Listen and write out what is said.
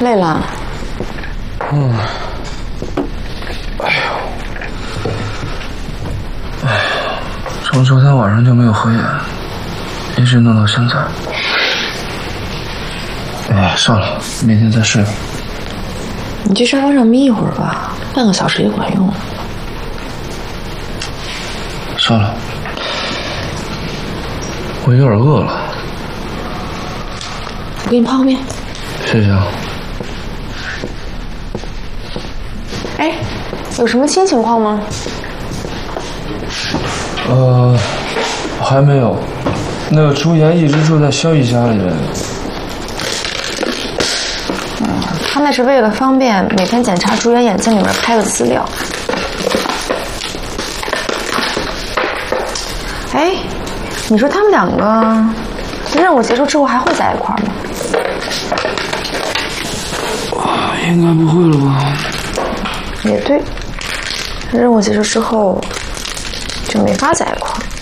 累了。 嗯。从昨天晚上就没有合眼，一直弄到现在。哎，算了，明天再睡吧。 你去沙发上眯一会儿吧，半个小时也管用。 算了，我有点饿了。 我给你泡个面。 谢谢啊。 哎，有什么新情况吗？ 还没有。那个朱颜一直住在萧逸家里面。 他那是为了方便每天检查朱颜眼睛里面拍的资料。哎，你说他们两个任务结束之后还会在一块儿吗？ 应该不会了吧？ 也对，任务结束之后就没法在一块儿。